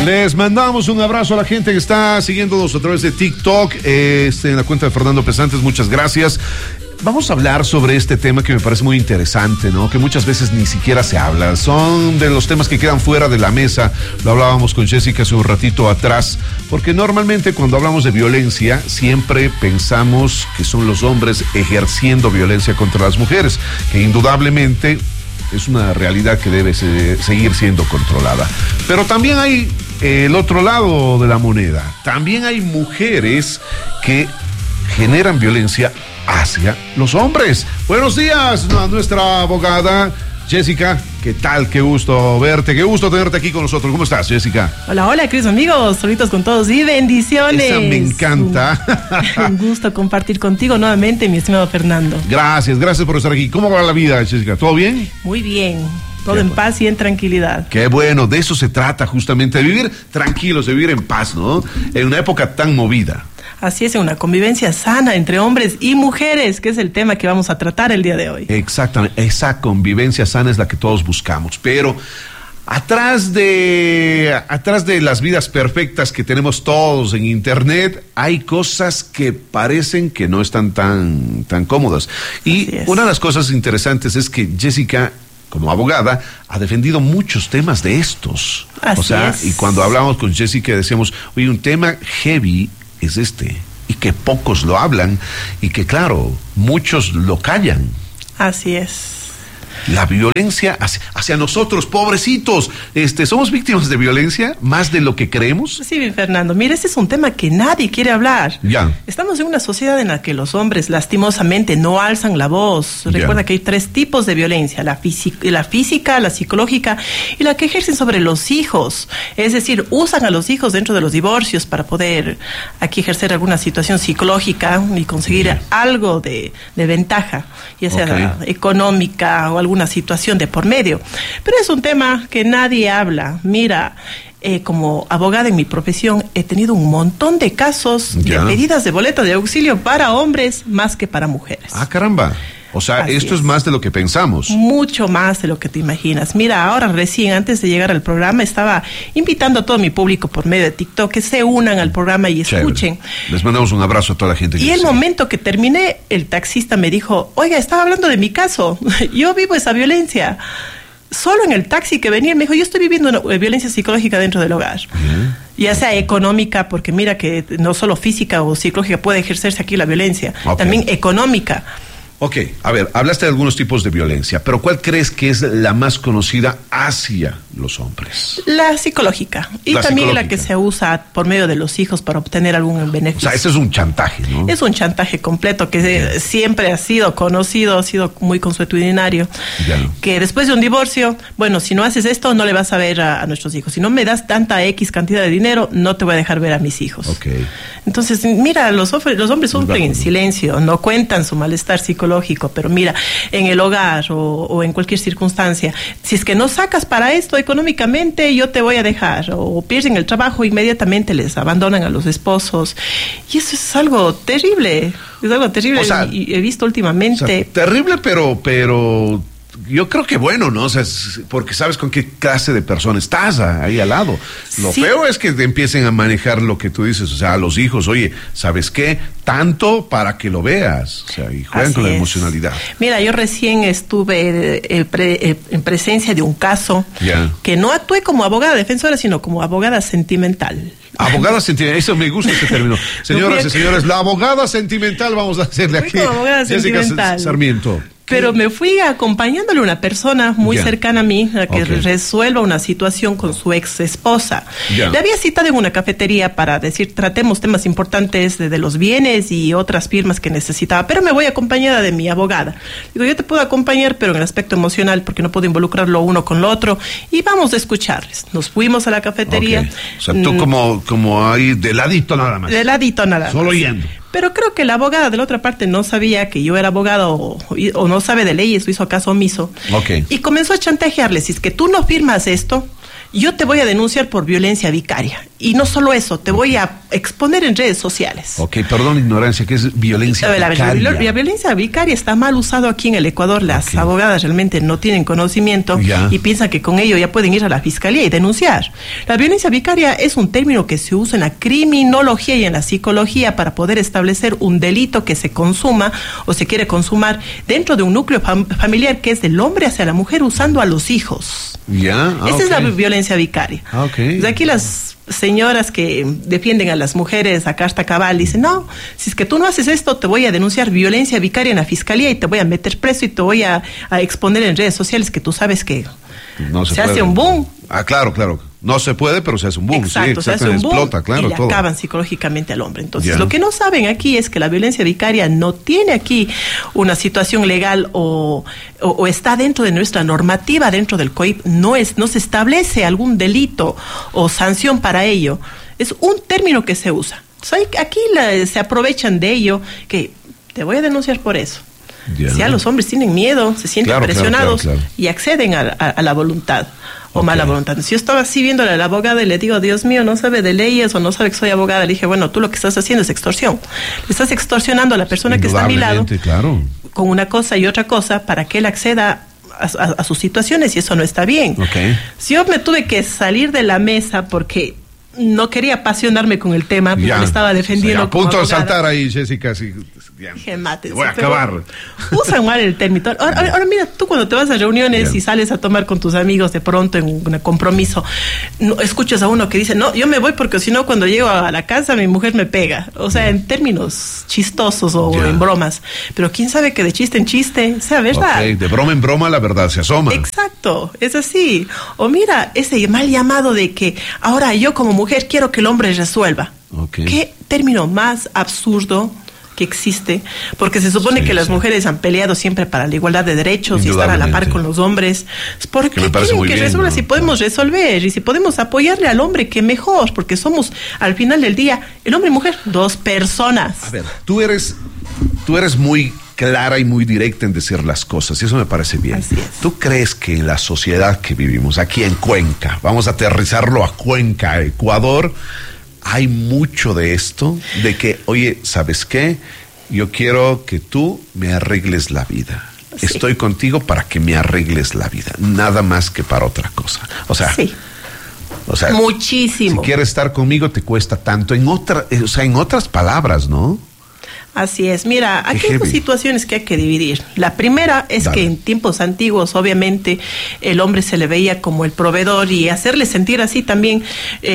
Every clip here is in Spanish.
Les mandamos un abrazo a la gente que está siguiéndonos a través de TikTok, en la cuenta de Fernando Pesantes, muchas gracias. Vamos a hablar sobre este tema que me parece muy interesante, ¿no? Que muchas veces ni siquiera se habla. Son de los temas que quedan fuera de la mesa. Lo hablábamos con Jessica hace un ratito atrás, porque normalmente cuando hablamos de violencia siempre pensamos que son los hombres ejerciendo violencia contra las mujeres, que indudablemente es una realidad que debe seguir siendo controlada. Pero también hay el otro lado de la moneda. También hay mujeres que generan violencia hacia los hombres. Buenos días a nuestra abogada Jessica. ¿Qué tal? Qué gusto verte, qué gusto tenerte aquí con nosotros. ¿Cómo estás, Jessica? Hola, hola, queridos amigos, solitos con todos y bendiciones. Esa me encanta. Un gusto compartir contigo nuevamente, mi estimado Fernando. Gracias por estar aquí. ¿Cómo va la vida, Jessica? ¿Todo bien? Muy bien. Todo en paz y en tranquilidad. Qué bueno, de eso se trata justamente, de vivir tranquilos, de vivir en paz, ¿no? En una época tan movida. Así es, una convivencia sana entre hombres y mujeres, que es el tema que vamos a tratar el día de hoy. Exactamente, esa convivencia sana es la que todos buscamos, pero atrás de las vidas perfectas que tenemos todos en internet, hay cosas que parecen que no están tan cómodas. Y una de las cosas interesantes es que Jessica, como abogada, ha defendido muchos temas de estos. Así es. Y cuando hablamos con Jessica decíamos, oye, un tema heavy es este, y que pocos lo hablan, y que claro, muchos lo callan. Así es. La violencia hacia nosotros, pobrecitos, somos víctimas de violencia más de lo que creemos. Sí, mi Fernando, mira, este es un tema que nadie quiere hablar. Ya. Estamos en una sociedad en la que los hombres lastimosamente no alzan la voz. Recuerda que hay 3 tipos de violencia: la física, la psicológica y la que ejercen sobre los hijos. Es decir, usan a los hijos dentro de los divorcios para poder aquí ejercer alguna situación psicológica y conseguir algo de ventaja, ya sea económica o alguna situación de por medio. Pero es un tema que nadie habla. Mira, como abogada en mi profesión he tenido un montón de casos de pedidas de boleta de auxilio para hombres más que para mujeres. Ah, caramba. O sea, esto es más de lo que pensamos. Mucho más de lo que te imaginas. Mira, ahora recién, antes de llegar al programa, estaba invitando a todo mi público por medio de TikTok que se unan al programa y escuchen. Les mandamos un abrazo a toda la gente. Y el momento que terminé, el taxista me dijo, oiga, estaba hablando de mi caso. Yo vivo esa violencia. Solo en el taxi que venía, me dijo, yo estoy viviendo una violencia psicológica dentro del hogar. Ya sea económica, porque mira que no solo física o psicológica puede ejercerse aquí la violencia, también económica. Ok, a ver, hablaste de algunos tipos de violencia, pero ¿cuál crees que es la más conocida hacia los hombres? La psicológica. Y también la que se usa por medio de los hijos para obtener algún beneficio. O sea, ese es un chantaje, ¿no? Es un chantaje completo que siempre ha sido conocido, ha sido muy consuetudinario. Que después de un divorcio, bueno, si no haces esto, no le vas a ver a nuestros hijos. Si no me das tanta X cantidad de dinero, no te voy a dejar ver a mis hijos. Entonces, mira, los hombres sufren en silencio, no cuentan su malestar psicológico, pero mira, en el hogar o en cualquier circunstancia, si es que no sacas para esto económicamente, yo te voy a dejar, o pierden el trabajo, inmediatamente les abandonan a los esposos, y eso es algo terrible, o sea, y he visto últimamente. O sea, terrible, pero yo creo que bueno, ¿no? O sea, porque sabes con qué clase de persona estás ahí al lado. Lo feo es que te empiecen a manejar lo que tú dices, o sea, a los hijos, oye, ¿sabes qué? Tanto para que lo veas, o sea, y juegan con la emocionalidad. Mira, yo recién estuve en presencia de un caso que no actué como abogada defensora, sino como abogada sentimental. Abogada sentimental, eso me gusta ese término. Señoras y señores, la abogada sentimental vamos a hacerle aquí. Jessica Sarmiento. Pero me fui acompañándole a una persona muy cercana a mí a que resuelva una situación con su ex esposa. Le había citado en una cafetería para decir, tratemos temas importantes de los bienes y otras firmas que necesitaba, pero me voy acompañada de mi abogada. Digo, yo te puedo acompañar, pero en el aspecto emocional, porque no puedo involucrarlo uno con lo otro, y vamos a escucharles. Nos fuimos a la cafetería. O sea, tú como ahí de ladito nada más. De ladito nada más. Solo yendo. Pero creo que la abogada de la otra parte no sabía que yo era abogado o no sabe de leyes, o hizo caso omiso. Y comenzó a chantajearle, si es que tú no firmas esto, yo te voy a denunciar por violencia vicaria. Y no solo eso, te voy a exponer en redes sociales. Ok, perdón, ignorancia, ¿qué es violencia vicaria? La violencia vicaria está mal usado aquí en el Ecuador. Las abogadas realmente no tienen conocimiento y piensan que con ello ya pueden ir a la fiscalía y denunciar. La violencia vicaria es un término que se usa en la criminología y en la psicología para poder establecer un delito que se consuma o se quiere consumar dentro de un núcleo familiar que es del hombre hacia la mujer usando a los hijos. Esa es la violencia vicaria. Pues aquí las señoras que defienden a las mujeres a carta cabal dicen, no, si es que tú no haces esto, te voy a denunciar violencia vicaria en la fiscalía y te voy a meter preso y te voy a exponer en redes sociales, que tú sabes que no se hace un boom. Claro. No se puede, pero se hace un boom. Exacto, sí, se hace un boom explota, claro, y le todo. acaban psicológicamente al hombre. Entonces, lo que no saben aquí es que la violencia vicaria no tiene aquí una situación legal o está dentro de nuestra normativa, dentro del COIP, no se establece algún delito o sanción para ello. Es un término que se usa. Aquí se aprovechan de ello, que te voy a denunciar por eso. Si a los hombres tienen miedo, se sienten presionados y acceden a la voluntad o mala voluntad. Si yo estaba así viéndole a la abogada y le digo, Dios mío, no sabe de leyes o no sabe que soy abogada, le dije, bueno, tú lo que estás haciendo es extorsión. Le estás extorsionando a la persona que está a mi lado con una cosa y otra cosa para que él acceda a sus situaciones, y eso no está bien. Si yo me tuve que salir de la mesa porque no quería apasionarme con el tema, porque me estaba defendiendo. A punto de saltar ahí, Jessica. Sí, dije, mátense, voy a acabar. Usan mal el término. Ahora mira, tú cuando te vas a reuniones y sales a tomar con tus amigos de pronto en un compromiso, escuchas a uno que dice, no, yo me voy porque si no cuando llego a la casa mi mujer me pega. O sea, en términos chistosos o en bromas. Pero quién sabe que de chiste en chiste sea verdad. De broma en broma la verdad se asoma. Exacto, es así. O mira, ese mal llamado de que ahora yo como mujer quiero que el hombre resuelva. ¿Qué término más absurdo que existe? Porque se supone que las mujeres han peleado siempre para la igualdad de derechos y estar a la par con los hombres. ¿Por qué quieren que resuelva? Si podemos resolver y si podemos apoyarle al hombre, que mejor, porque somos al final del día el hombre y mujer, dos personas. A ver, tú eres muy clara y muy directa en decir las cosas, y eso me parece bien. Así es. ¿Tú crees que en la sociedad que vivimos, aquí en Cuenca, vamos a aterrizarlo a Cuenca, Ecuador, hay mucho de esto, de que, oye, ¿sabes qué? Yo quiero que tú me arregles la vida. Sí. Estoy contigo para que me arregles la vida, nada más que para otra cosa. O sea, muchísimo. Si quieres estar conmigo te cuesta tanto. En otras palabras, ¿no? Así es. Mira, aquí hay dos situaciones que hay que dividir. La primera es que en tiempos antiguos, obviamente, el hombre se le veía como el proveedor, y hacerle sentir así también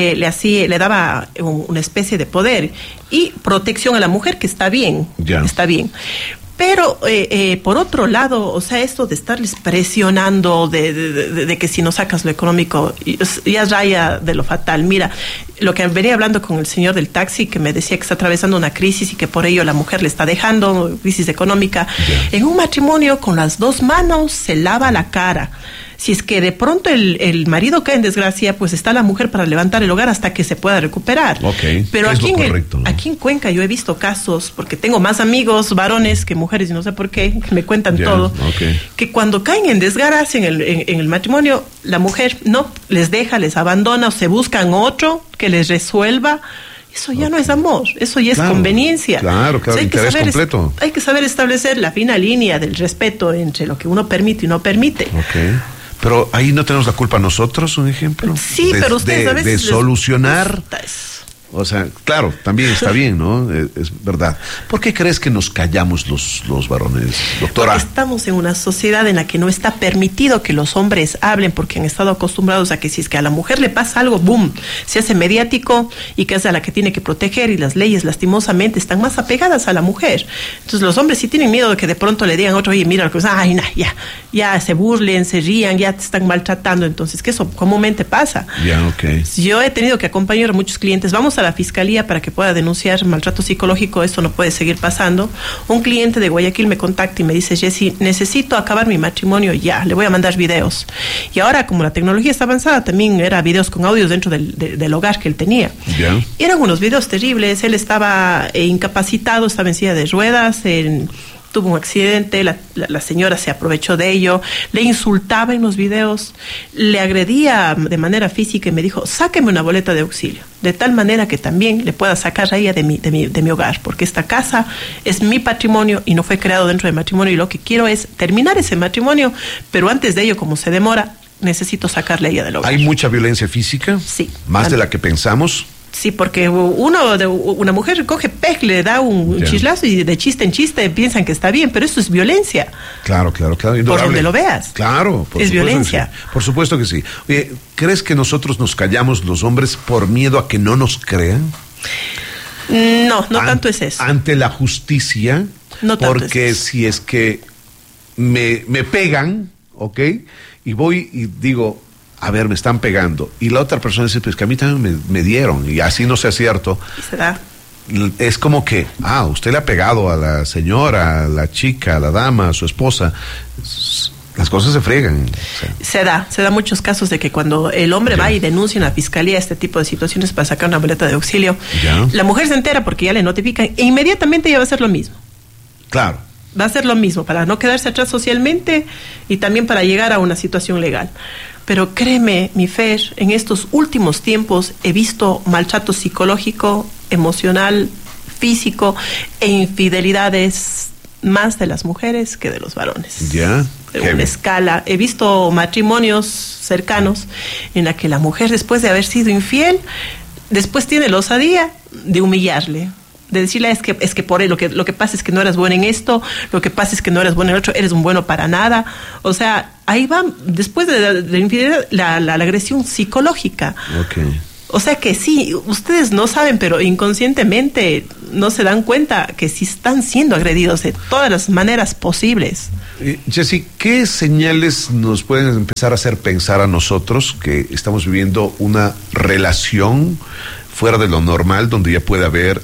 le daba una especie de poder y protección a la mujer, que está bien, está bien. Pero, por otro lado, o sea, esto de estarles presionando de que si no sacas lo económico, ya raya de lo fatal. Mira, lo que venía hablando con el señor del taxi, que me decía que está atravesando una crisis y que por ello la mujer le está dejando, crisis económica. En un matrimonio, con las dos manos se lava la cara. Si es que de pronto el marido cae en desgracia, pues está la mujer para levantar el hogar hasta que se pueda recuperar. Pero aquí en Cuenca yo he visto casos, porque tengo más amigos varones que mujeres, y no sé por qué, que me cuentan todo, que cuando caen en desgracia en el matrimonio, la mujer no les deja, les abandona, o se buscan otro que les resuelva. Eso ya no es amor, eso ya es conveniencia. Claro, interés completo. Hay que saber establecer la fina línea del respeto entre lo que uno permite y no permite. Pero ahí no tenemos la culpa nosotros, un ejemplo. Sí, pero ustedes a veces de solucionar. O sea, claro, también está bien, ¿no? Es verdad. ¿Por qué crees que nos callamos los varones, doctora? Porque estamos en una sociedad en la que no está permitido que los hombres hablen, porque han estado acostumbrados a que si es que a la mujer le pasa algo, ¡boom!, se hace mediático, y que es a la que tiene que proteger, y las leyes lastimosamente están más apegadas a la mujer. Entonces los hombres sí tienen miedo de que de pronto le digan a otro, oye, mira lo que ya se burlen, se rían, ya te están maltratando. Entonces, que eso comúnmente pasa. Yo he tenido que acompañar a muchos clientes, vamos a la fiscalía para que pueda denunciar maltrato psicológico, esto no puede seguir pasando. Un cliente de Guayaquil me contacta y me dice, Jessy, necesito acabar mi matrimonio ya, le voy a mandar videos. Y ahora, como la tecnología está avanzada, también era videos con audios dentro del hogar que él tenía. Eran unos videos terribles, él estaba incapacitado, estaba en silla de ruedas, tuvo un accidente, la señora se aprovechó de ello, le insultaba en los videos, le agredía de manera física y me dijo, sáqueme una boleta de auxilio, de tal manera que también le pueda sacar a ella de mi hogar, porque esta casa es mi patrimonio y no fue creado dentro del matrimonio, y lo que quiero es terminar ese matrimonio, pero antes de ello, como se demora, necesito sacarle a ella del hogar. ¿Hay mucha violencia física? Sí. ¿Más de la que pensamos? Sí, porque una mujer coge pej, le da un chislazo y de chiste en chiste piensan que está bien, pero eso es violencia. Claro. Por donde lo veas. Claro, es violencia. Sí. Por supuesto que sí. Oye, ¿crees que nosotros nos callamos los hombres por miedo a que no nos crean? No tanto es eso. Ante la justicia, no tanto porque es eso. Si es que me pegan, ¿ok? Y voy y digo, a ver, me están pegando. Y la otra persona dice, pues que a mí también me dieron. Y así no sea cierto. Y se da. Es como que, usted le ha pegado a la señora, a la chica, a la dama, a su esposa. Las cosas se fregan. O sea. Se da muchos casos de que cuando el hombre va y denuncia en la fiscalía este tipo de situaciones para sacar una boleta de auxilio, la mujer se entera porque ya le notifican e inmediatamente ella va a hacer lo mismo. Claro. Va a hacer lo mismo para no quedarse atrás socialmente y también para llegar a una situación legal. Pero créeme, mi Fer, en estos últimos tiempos he visto maltrato psicológico, emocional, físico e infidelidades más de las mujeres que de los varones. Ya. De una escala. He visto matrimonios cercanos en la que la mujer, después de haber sido infiel, después tiene la osadía de humillarle. De decirle, es que por él, lo que pasa es que no eres bueno en esto, lo que pasa es que no eres bueno en otro, eres un bueno para nada. O sea, ahí va, después de la infidelidad, la agresión psicológica. Okay. O sea que sí, ustedes no saben, pero inconscientemente no se dan cuenta que sí están siendo agredidos de todas las maneras posibles. Jessy, ¿qué señales nos pueden empezar a hacer pensar a nosotros que estamos viviendo una relación fuera de lo normal, donde ya puede haber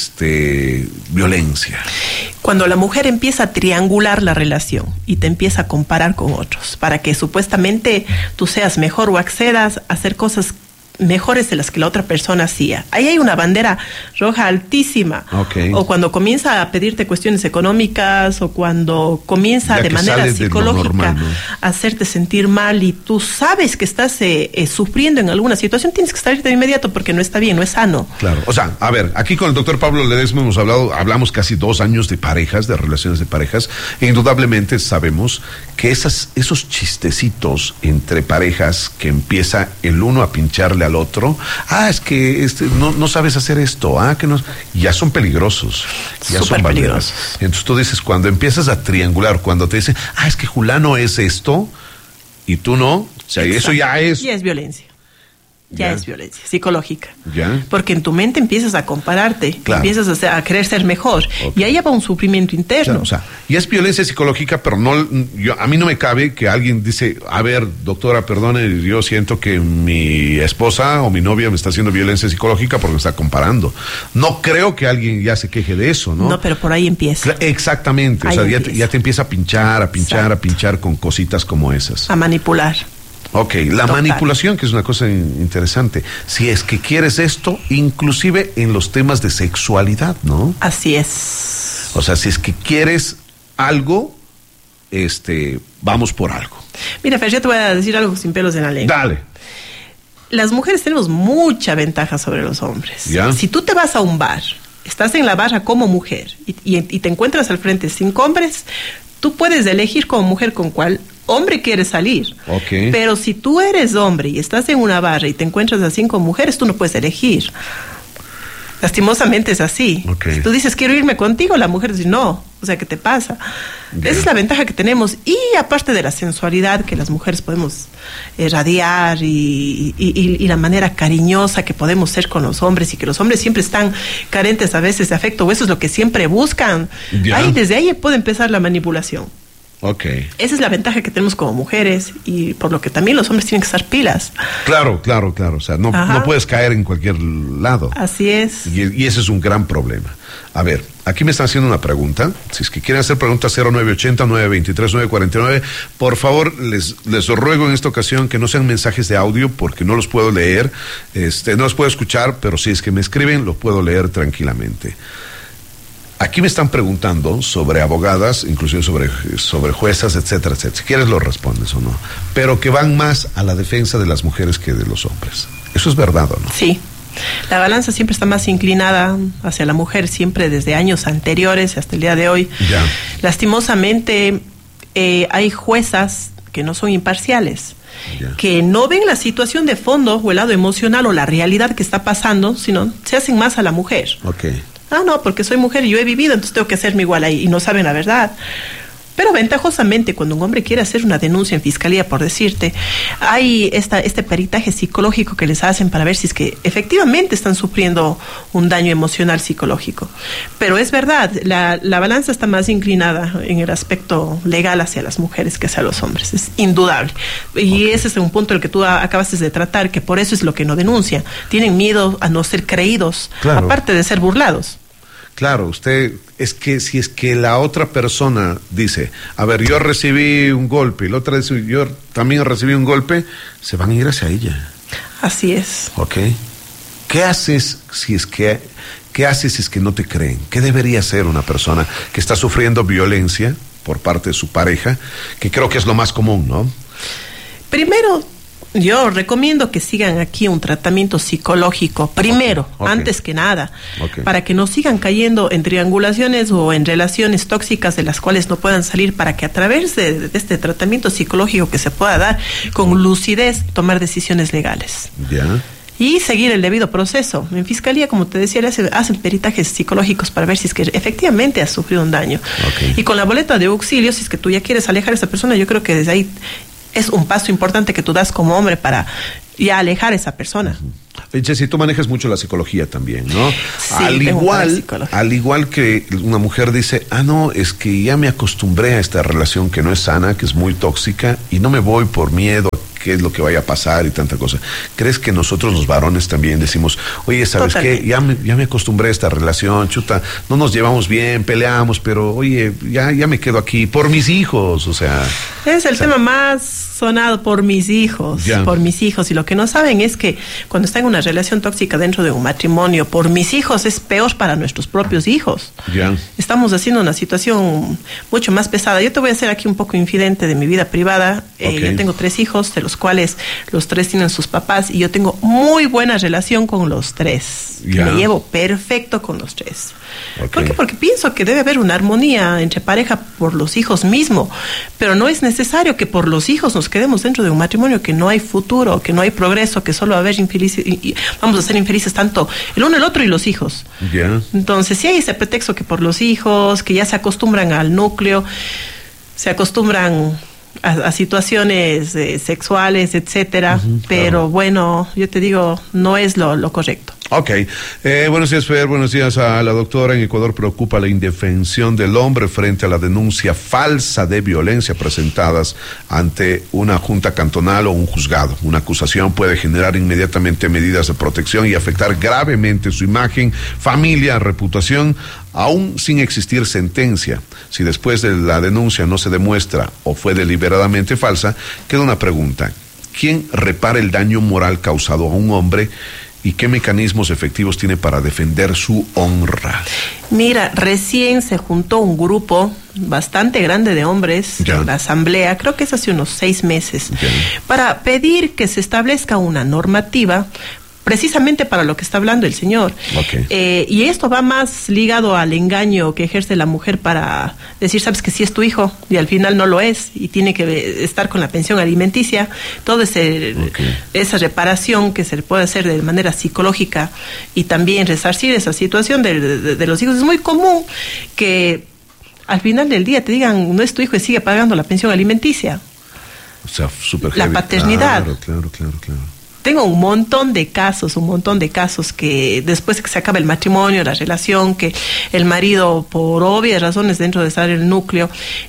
violencia? Cuando la mujer empieza a triangular la relación y te empieza a comparar con otros, para que supuestamente tú seas mejor o accedas a hacer cosas mejores de las que la otra persona hacía. Ahí hay una bandera roja altísima. Okay. O cuando comienza a pedirte cuestiones económicas, o cuando comienza de manera psicológica normal, ¿no? a hacerte sentir mal, y tú sabes que estás sufriendo en alguna situación, tienes que salir de inmediato porque no está bien, no es sano. Claro, o sea, a ver, aquí con el doctor Pablo Ledesma hablamos casi 2 años de parejas, de relaciones de parejas, e indudablemente sabemos que esos chistecitos entre parejas que empieza el uno a pincharle al otro, es que no sabes hacer esto, que no, ya son peligrosos, ya Súper son banderas. Peligrosos. Entonces tú dices, cuando empiezas a triangular, cuando te dicen, es que Julano es esto y tú no, o sea, eso ya es violencia. Ya es violencia psicológica. ¿Ya? Porque en tu mente empiezas a compararte, claro. empiezas a querer ser mejor, y ahí va un sufrimiento interno. Claro, o sea, y es violencia psicológica, pero a mí no me cabe que alguien dice, a ver, doctora, perdone, yo siento que mi esposa o mi novia me está haciendo violencia psicológica porque me está comparando. No creo que alguien ya se queje de eso, ¿no? No, pero por ahí empieza. Exactamente, ahí o sea, ya te empieza a pinchar, Exacto. a pinchar con cositas como esas. A manipular. Ok, la Total. manipulación, que es una cosa interesante. Si es que quieres esto, inclusive en los temas de sexualidad, ¿no? Así es. O sea, si es que quieres algo, vamos por algo. Mira, Fer, yo te voy a decir algo sin pelos en la lengua. Dale. Las mujeres tenemos mucha ventaja sobre los hombres. ¿Ya? Si tú te vas a un bar, estás en la barra como mujer y te encuentras al frente 5 hombres, tú puedes elegir como mujer con cuál hombre quieres salir. Okay. Pero si tú eres hombre y estás en una barra y te encuentras a 5 mujeres, tú no puedes elegir. Lastimosamente es así. Okay. Si tú dices, quiero irme contigo, la mujer dice, no. O sea, ¿qué te pasa? Yeah. Esa es la ventaja que tenemos. Y aparte de la sensualidad que las mujeres podemos irradiar y la manera cariñosa que podemos ser con los hombres, y que los hombres siempre están carentes a veces de afecto, o eso es lo que siempre buscan. Yeah. Desde ahí puede empezar la manipulación. Okay. Esa es la ventaja que tenemos como mujeres, y por lo que también los hombres tienen que estar pilas. Claro. O sea, no puedes caer en cualquier lado. Así es. Y ese es un gran problema. A ver, aquí me están haciendo una pregunta. Si es que quieren hacer preguntas, 0980-923-949. Por favor, les ruego en esta ocasión que no sean mensajes de audio, porque no los puedo leer. No los puedo escuchar, pero si es que me escriben, los puedo leer tranquilamente. Aquí me están preguntando sobre abogadas, inclusive sobre juezas, etcétera, etcétera. Si quieres lo respondes o no. Pero que van más a la defensa de las mujeres que de los hombres. ¿Eso es verdad o no? Sí. La balanza siempre está más inclinada hacia la mujer, siempre desde años anteriores hasta el día de hoy. Ya. Lastimosamente, hay juezas que no son imparciales, que no ven la situación de fondo o el lado emocional o la realidad que está pasando, sino se hacen más a la mujer. Okay. No, porque soy mujer y yo he vivido, entonces tengo que hacerme igual ahí, y no saben la verdad. Pero ventajosamente, cuando un hombre quiere hacer una denuncia en fiscalía, por decirte, hay este peritaje psicológico que les hacen para ver si es que efectivamente están sufriendo un daño emocional psicológico. Pero es verdad, la balanza está más inclinada en el aspecto legal hacia las mujeres que hacia los hombres, es indudable. Y ese es un punto el que tú acabaste de tratar, que por eso es lo que no denuncian. Tienen miedo a no ser creídos, claro, aparte de ser burlados. Claro, es que si es que la otra persona dice, a ver, yo recibí un golpe, y la otra dice, yo también recibí un golpe, se van a ir hacia ella. Así es. Ok. ¿Qué haces si es que no te creen? ¿Qué debería hacer una persona que está sufriendo violencia por parte de su pareja? Que creo que es lo más común, ¿no? Primero, yo recomiendo que sigan aquí un tratamiento psicológico, primero, antes que nada, para que no sigan cayendo en triangulaciones o en relaciones tóxicas de las cuales no puedan salir, para que a través de este tratamiento psicológico que se pueda dar con lucidez, tomar decisiones legales. Ya. Y seguir el debido proceso. En fiscalía, como te decía, hacen peritajes psicológicos para ver si es que efectivamente has sufrido un daño. Y con la boleta de auxilio, si es que tú ya quieres alejar a esa persona, yo creo que desde ahí es un paso importante que tú das como hombre para ya alejar a esa persona. Jessy, tú manejas mucho la psicología también, ¿no? Sí, al igual que una mujer dice, no, es que ya me acostumbré a esta relación que no es sana, que es muy tóxica, y no me voy por miedo a qué es lo que vaya a pasar y tanta cosa. ¿Crees que nosotros los varones también decimos, oye, ¿sabes qué? Ya me acostumbré a esta relación, chuta, no nos llevamos bien, peleamos, pero oye, ya me quedo aquí por mis hijos, o sea... Es el tema más sonado, por mis hijos, por mis hijos, y lo que no saben es que cuando están en una relación tóxica dentro de un matrimonio, por mis hijos es peor para nuestros propios hijos. Estamos haciendo una situación mucho más pesada. Yo te voy a hacer aquí un poco infidente de mi vida privada. Yo tengo 3 hijos, de los cuales los 3 tienen sus papás, y yo tengo muy buena relación con los 3. Me llevo perfecto con los 3. ¿Por qué? Porque pienso que debe haber una armonía entre pareja por los hijos mismo, pero no es necesario que por los hijos nos quedemos dentro de un matrimonio que no hay futuro, que no hay progreso, que solo va a haber infelices, y vamos a ser infelices tanto el uno, el otro y los hijos. Entonces, si hay ese pretexto que por los hijos, que ya se acostumbran al núcleo, se acostumbran a situaciones sexuales, etcétera, pero bueno, yo te digo, no es lo correcto. Ok. Buenos días, Fer. Buenos días a la doctora. En Ecuador preocupa la indefensión del hombre frente a la denuncia falsa de violencia presentadas ante una junta cantonal o un juzgado. Una acusación puede generar inmediatamente medidas de protección y afectar gravemente su imagen, familia, reputación, aún sin existir sentencia. Si después de la denuncia no se demuestra o fue deliberadamente falsa, queda una pregunta. ¿Quién repara el daño moral causado a un hombre? ¿Y qué mecanismos efectivos tiene para defender su honra? Mira, recién se juntó un grupo bastante grande de hombres en la asamblea, creo que es hace unos 6 meses, para pedir que se establezca una normativa precisamente para lo que está hablando el señor. Y esto va más ligado al engaño que ejerce la mujer para decir, sabes que sí es tu hijo, y al final no lo es, y tiene que estar con la pensión alimenticia. Toda esa reparación que se le puede hacer de manera psicológica y también resarcir esa situación de los hijos. Es muy común que al final del día te digan, no es tu hijo y sigue pagando la pensión alimenticia. O sea, súper heavy. La paternidad. Claro. Tengo un montón de casos que después de que se acaba el matrimonio, la relación, que el marido, por obvias razones dentro de estar en el núcleo,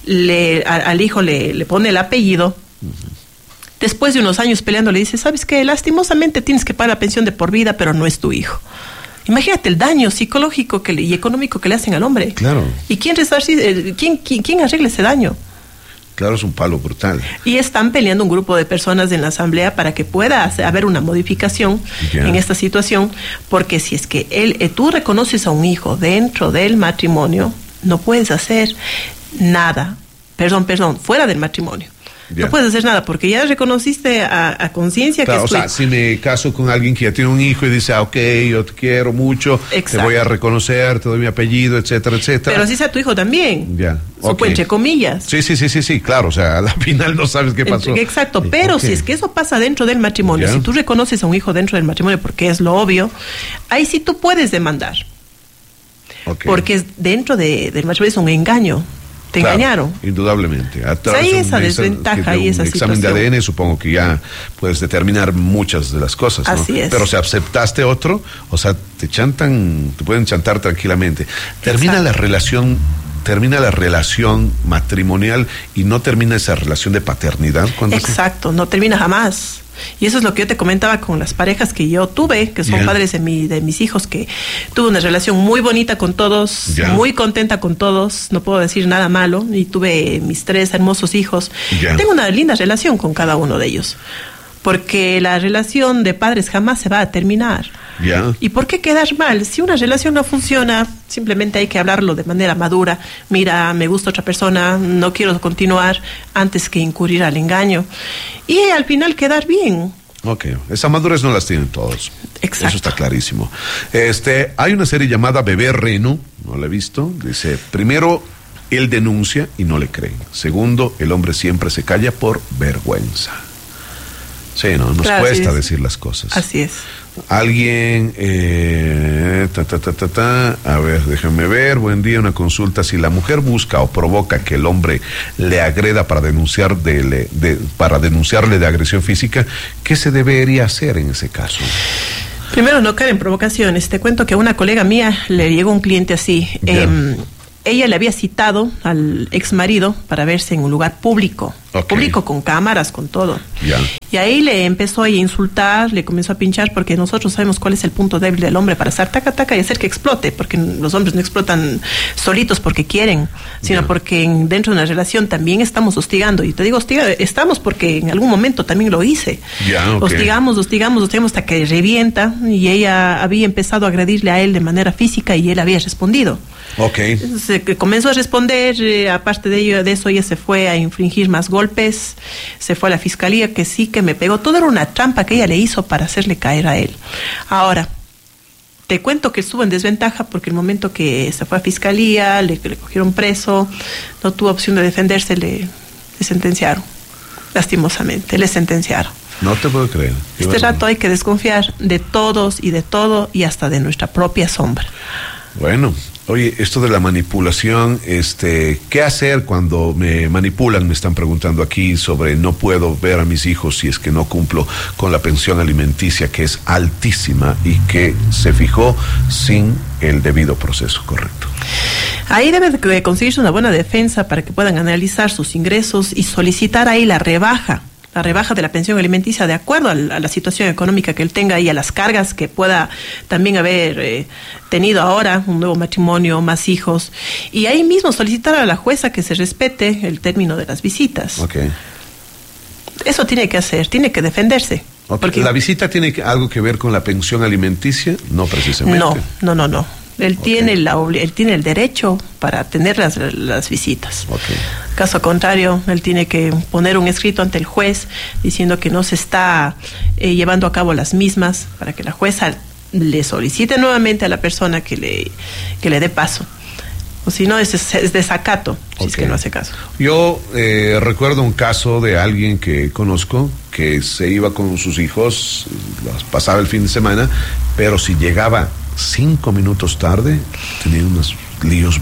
al hijo le pone el apellido. Después de unos años peleando le dice, ¿sabes qué? Lastimosamente tienes que pagar la pensión de por vida, pero no es tu hijo. Imagínate el daño psicológico y económico que le hacen al hombre. Claro. ¿Y quién arregla ese daño? Claro, es un palo brutal. Y están peleando un grupo de personas en la asamblea para que pueda haber una modificación en esta situación, porque si es que tú reconoces a un hijo dentro del matrimonio, no puedes hacer nada, fuera del matrimonio. No puedes hacer nada porque ya reconociste a conciencia que o sea, si me caso con alguien que ya tiene un hijo y dice, ok, yo te quiero mucho, te voy a reconocer, te doy mi apellido, etcétera, etcétera. Pero si sea tu hijo también. Ya. Entre comillas. Sí, claro, o sea, al final no sabes qué pasó. Exacto, pero si es que eso pasa dentro del matrimonio, si tú reconoces a un hijo dentro del matrimonio, porque es lo obvio, ahí sí tú puedes demandar. Porque dentro del matrimonio es un engaño. Te engañaron. Indudablemente. Hay esa desventaja y esa situación. Examen de ADN supongo que ya puedes determinar muchas de las cosas, ¿no? Así es. Pero si aceptaste otro, o sea, te pueden chantar tranquilamente. Termina la relación matrimonial y no termina esa relación de paternidad. Exacto, no termina jamás. Y eso es lo que yo te comentaba con las parejas que yo tuve, que son padres de mis hijos, que tuve una relación muy bonita con todos, muy contenta con todos, no puedo decir nada malo, y tuve mis 3 hermosos hijos. Tengo una linda relación con cada uno de ellos, porque la relación de padres jamás se va a terminar. ¿Y por qué quedar mal? Si una relación no funciona, simplemente hay que hablarlo de manera madura. Mira, me gusta otra persona, no quiero continuar, antes que incurrir al engaño. Y al final quedar bien. Ok, esa madurez no las tienen todos. Exacto. Eso está clarísimo. Hay una serie llamada Bebé Reno, no la he visto. Dice, primero, él denuncia y no le creen. Segundo, el hombre siempre se calla por vergüenza. Sí, no, nos cuesta decir las cosas. Así es. Alguien, a ver, déjenme ver, buen día, una consulta. Si la mujer busca o provoca que el hombre le agreda para denunciarle de agresión física, ¿qué se debería hacer en ese caso? Primero, no caer en provocaciones. Te cuento que a una colega mía le llegó un cliente así. Ella le había citado al ex marido para verse en un lugar público, público con cámaras, con todo. Y ahí le empezó a insultar, le comenzó a pinchar, porque nosotros sabemos cuál es el punto débil del hombre para hacer taca taca y hacer que explote, porque los hombres no explotan solitos porque quieren, sino porque dentro de una relación también estamos hostigando. Y te digo estamos porque en algún momento también lo hice. Hostigamos hasta que revienta, y ella había empezado a agredirle a él de manera física y él había respondido. Entonces, comenzó a responder, aparte de eso ella se fue a infringir más golpes, se fue a la fiscalía, que sí que me pegó. Todo era una trampa que ella le hizo para hacerle caer a él. Ahora, te cuento que estuvo en desventaja porque el momento que se fue a fiscalía, le cogieron preso, no tuvo opción de defenderse, le sentenciaron. Lastimosamente, le sentenciaron. No te puedo creer. Este rato hay que desconfiar de todos y de todo, y hasta de nuestra propia sombra. Bueno, oye, esto de la manipulación, ¿qué hacer cuando me manipulan? Me están preguntando aquí sobre no puedo ver a mis hijos si es que no cumplo con la pensión alimenticia, que es altísima y que se fijó sin el debido proceso correcto. Ahí debe de conseguirse una buena defensa para que puedan analizar sus ingresos y solicitar ahí la rebaja de la pensión alimenticia de acuerdo a la situación económica que él tenga y a las cargas que pueda también haber tenido ahora, un nuevo matrimonio, más hijos, y ahí mismo solicitar a la jueza que se respete el término de las visitas. Eso tiene que hacer, tiene que defenderse. Porque ¿la visita tiene algo que ver con la pensión alimenticia? No precisamente. No. Él tiene el derecho para tener las visitas. Caso contrario, él tiene que poner un escrito ante el juez diciendo que no se está llevando a cabo las mismas, para que la jueza le solicite nuevamente a la persona que le dé paso. O si no, es desacato, si es que no hace caso. Yo recuerdo un caso de alguien que conozco que se iba con sus hijos, pasaba el fin de semana, pero si llegaba 5 minutos tarde, tenía unos líos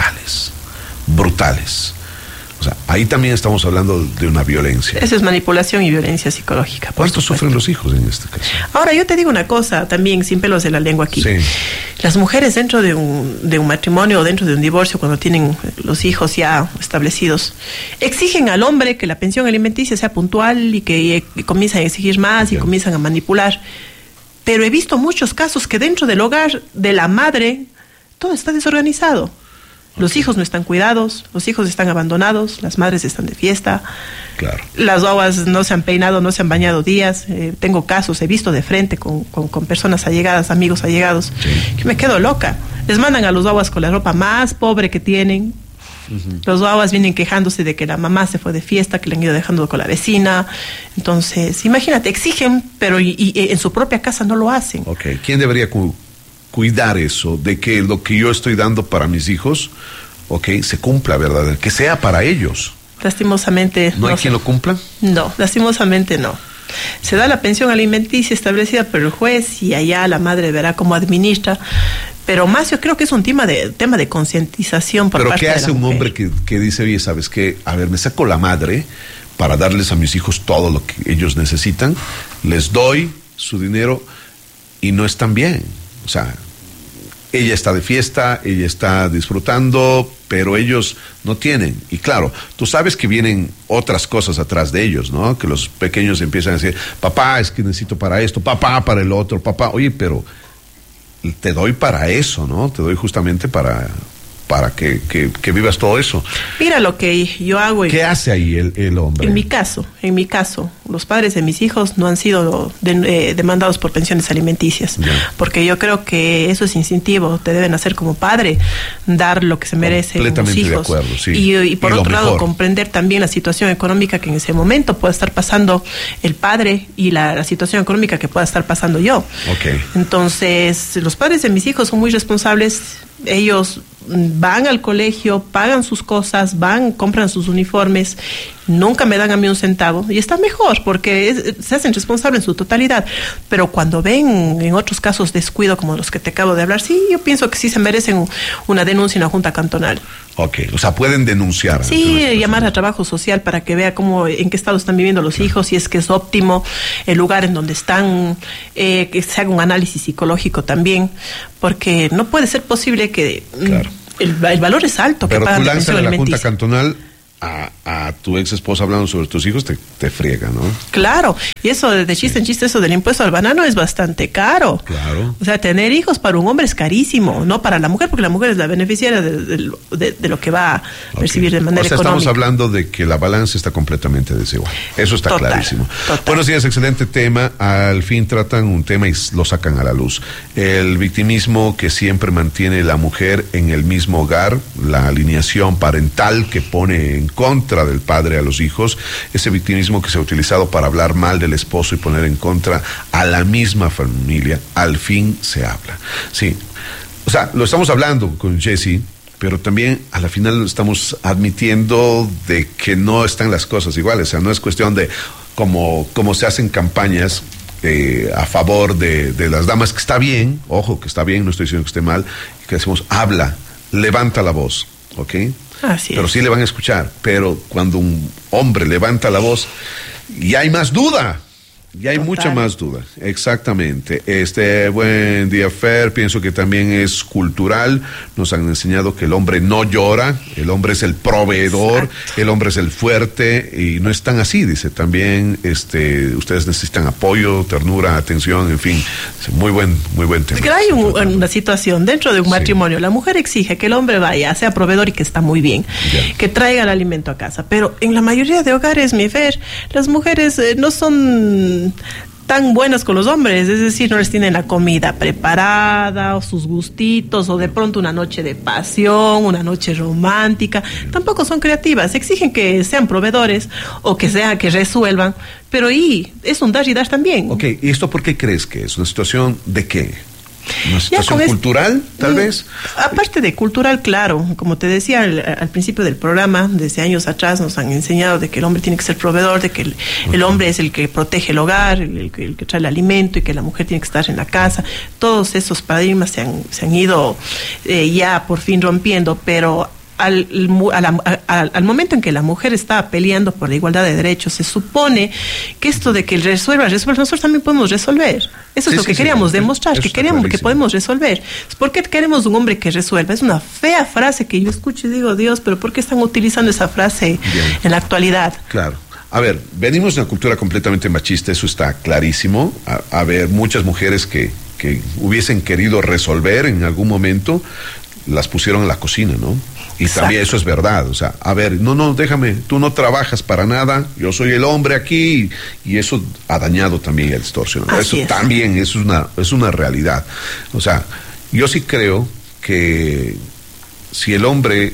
brutales. O sea, ahí también estamos hablando de una violencia. Eso es manipulación y violencia psicológica. ¿Cuánto sufren los hijos en este caso? Ahora, yo te digo una cosa, también sin pelos de la lengua aquí. Las mujeres dentro de un matrimonio o dentro de un divorcio, cuando tienen los hijos ya establecidos, exigen al hombre que la pensión alimenticia sea puntual y que comienzan a exigir más y comienzan a manipular. Pero he visto muchos casos que dentro del hogar de la madre todo está desorganizado. Los hijos no están cuidados, los hijos están abandonados, las madres están de fiesta. Claro. Las guaguas no se han peinado, no se han bañado días. Tengo casos, he visto de frente con personas allegadas, amigos allegados, que me quedo loca. Les mandan a los guaguas con la ropa más pobre que tienen. Los guaguas vienen quejándose de que la mamá se fue de fiesta, que le han ido dejando con la vecina. Entonces, imagínate, exigen, pero y en su propia casa no lo hacen. Ok, ¿quién debería cuidar eso? De que lo que yo estoy dando para mis hijos, se cumpla, ¿verdad? Que sea para ellos. Lastimosamente. ¿No hay quien lo cumpla? No, lastimosamente no. Se da la pensión alimenticia establecida por el juez y allá la madre verá cómo administra. Pero más yo creo que es un tema de concientización por parte de la mujer. ¿Pero qué hace un hombre que dice, oye, ¿sabes qué? A ver, me saco la madre para darles a mis hijos todo lo que ellos necesitan, les doy su dinero y no están bien? O sea, ella está de fiesta, ella está disfrutando, pero ellos no tienen. Y claro, tú sabes que vienen otras cosas atrás de ellos, ¿no? Que los pequeños empiezan a decir, papá, es que necesito para esto, papá, para el otro, papá. Oye, pero te doy para eso, ¿no? Te doy justamente para que vivas todo eso. Mira lo que yo hago. ¿Qué hace ahí el hombre? En mi caso, los padres de mis hijos no han sido demandados por pensiones alimenticias, porque yo creo que eso es instintivo, te deben hacer como padre, dar lo que se merecen los hijos. De acuerdo, sí. Y por otro lado, comprender también la situación económica que en ese momento pueda estar pasando el padre y la situación económica que pueda estar pasando yo. Okay. Entonces, los padres de mis hijos son muy responsables. Ellos van al colegio, pagan sus cosas, compran sus uniformes, nunca me dan a mí un centavo y está mejor porque se hacen responsables en su totalidad. Pero cuando ven en otros casos descuido como los que te acabo de hablar, sí, yo pienso que sí se merecen una denuncia en la Junta Cantonal. Ok, o sea, pueden denunciar. Sí, llamar a trabajo social para que vea en qué estado están viviendo los hijos, si es que es óptimo el lugar en donde están, que se haga un análisis psicológico también, porque no puede ser posible que el valor es alto. Pero que pagan tú lanzas de a la alimenticia. Junta Cantonal a tu ex esposa hablando sobre tus hijos, te friega, ¿no? Claro, y eso de chiste en chiste, eso del impuesto al banano es bastante caro. Claro. O sea, tener hijos para un hombre es carísimo, no para la mujer, porque la mujer es la beneficiaria de lo que va a percibir de manera económica. Estamos hablando de que la balanza está completamente desigual. Eso está clarísimo. Total. Buenos días, excelente tema. Al fin tratan un tema y lo sacan a la luz. El victimismo que siempre mantiene la mujer en el mismo hogar, la alineación parental que pone en contra del padre a los hijos, ese victimismo que se ha utilizado para hablar mal del esposo y poner en contra a la misma familia, al fin se habla. Sí, o sea, lo estamos hablando con Jesse, pero también a la final estamos admitiendo de que no están las cosas iguales. O sea, no es cuestión de como se hacen campañas a favor de las damas, que está bien, ojo, que está bien, no estoy diciendo que esté mal, que decimos, habla, levanta la voz, ¿ok? Pero sí le van a escuchar. Pero cuando un hombre levanta la voz, ya hay más duda. Ya hay mucha más duda, exactamente. Buen día, Fer. Pienso que también es cultural. Nos han enseñado que el hombre no llora, el hombre es el proveedor, el hombre es el fuerte, y no es tan así, dice. También ustedes necesitan apoyo, ternura, atención, en fin. Muy buen tema. Es que hay una situación dentro de un matrimonio. La mujer exige que el hombre vaya, sea proveedor y que está muy bien, que traiga el alimento a casa. Pero en la mayoría de hogares, mi Fer, las mujeres no son tan buenas con los hombres, es decir, no les tienen la comida preparada o sus gustitos o de pronto una noche de pasión, una noche romántica, tampoco son creativas, exigen que sean proveedores o que resuelvan, pero es un dar y dar también. Ok, ¿y esto por qué crees que es? ¿Una situación de qué? ¿Una situación cultural, tal vez? Aparte de cultural, claro. Como te decía al principio del programa, desde años atrás nos han enseñado de que el hombre tiene que ser proveedor, de que el hombre es el que protege el hogar, el que trae el alimento, y que la mujer tiene que estar en la casa. Todos esos paradigmas se han ido ya por fin rompiendo, pero al momento en que la mujer está peleando por la igualdad de derechos, se supone que esto de que resuelva, nosotros también podemos resolver. Eso es lo que queríamos demostrar, que podemos resolver. ¿Por qué queremos un hombre que resuelva? Es una fea frase que yo escucho y digo, Dios, pero ¿por qué están utilizando esa frase en la actualidad? Claro. A ver, venimos de una cultura completamente machista, eso está clarísimo. A ver, muchas mujeres que hubiesen querido resolver en algún momento, las pusieron en la cocina, ¿no? Y también eso es verdad, o sea, a ver, no, déjame, tú no trabajas para nada, yo soy el hombre aquí, y eso ha dañado también el extorsionador. Eso también es una realidad. O sea, yo sí creo que si el hombre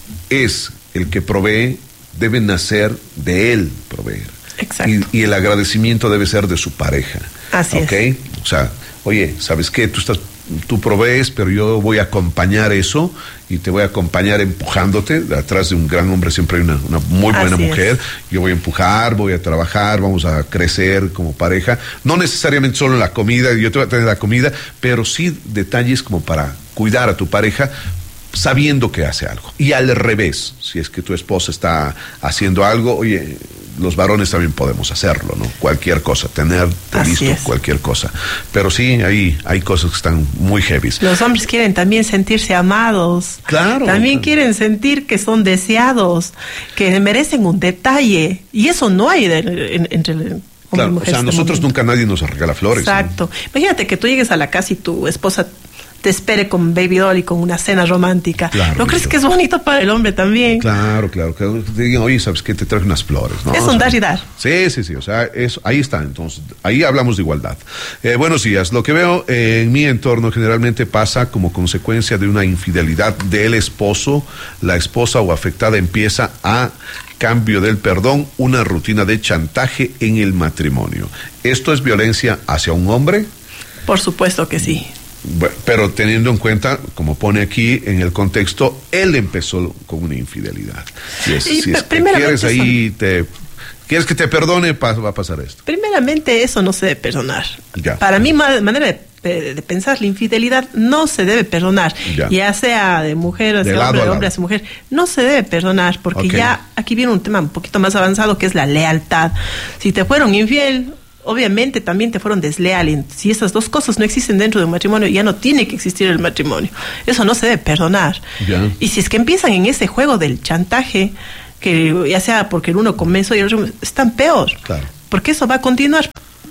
es el que provee, debe nacer de él proveer. Exacto. Y el agradecimiento debe ser de su pareja. Así es. O sea, oye, ¿sabes qué? Tú provees, pero yo voy a acompañar eso y te voy a acompañar empujándote. Atrás de un gran hombre siempre hay una muy buena mujer. Yo voy a empujar, voy a trabajar, vamos a crecer como pareja. No necesariamente solo en la comida, yo te voy a tener la comida, pero sí detalles como para cuidar a tu pareja, sabiendo que hace algo. Y al revés, si es que tu esposa está haciendo algo, oye, los varones también podemos hacerlo, ¿no? Cualquier cosa, tenerte listo cualquier cosa. Pero sí, hay cosas que están muy heavy. Los hombres quieren también sentirse amados. Claro. También quieren sentir que son deseados, que merecen un detalle. Y eso no hay entre... Claro, o sea, nosotros nunca nadie nos regala flores. Exacto. ¿No? Imagínate que tú llegues a la casa y tu esposa te espere con baby doll y con una cena romántica. Claro, ¿no crees que es bonito para el hombre también? Claro. Que te digan, oye, ¿sabes qué? Te traje unas flores, ¿no? Es un dar y dar. Sí. O sea, ahí está. Entonces, ahí hablamos de igualdad. Buenos días. Lo que veo en mi entorno generalmente pasa como consecuencia de una infidelidad del esposo. La esposa o afectada empieza a cambio del perdón, una rutina de chantaje en el matrimonio. ¿Esto es violencia hacia un hombre? Por supuesto que sí. Bueno, pero teniendo en cuenta, como pone aquí en el contexto, él empezó con una infidelidad. Si es que quieres ahí, quieres que te perdone, va a pasar esto. Primeramente, eso no se debe perdonar. Ya. Para mí, manera de pensar, la infidelidad no se debe perdonar. Ya sea de mujer hacia hombre, de hombre hacia mujer, no se debe perdonar, porque ya aquí viene un tema un poquito más avanzado, que es la lealtad. Si te fueron infiel, obviamente también te fueron desleales. Si esas dos cosas no existen dentro de un matrimonio, ya no tiene que existir el matrimonio. Eso no se debe perdonar. Y si es que empiezan en ese juego del chantaje, que ya sea porque el uno comenzó y el otro, están peor. Claro. Porque eso va a continuar.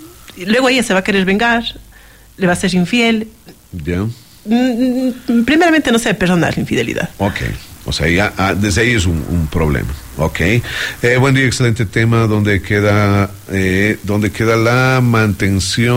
Y luego ella se va a querer vengar, le va a ser infiel. Primeramente no se debe perdonar la infidelidad. O sea, ya, desde ahí es un problema. Buen día, excelente tema. ¿Dónde queda la mantención?